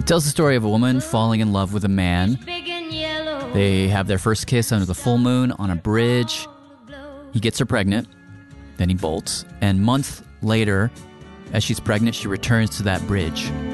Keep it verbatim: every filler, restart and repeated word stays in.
tells the story of a woman falling in love with a man. They have their first kiss under the full moon on a bridge. He gets her pregnant. Then he bolts. And months later, as she's pregnant, she returns to that bridge.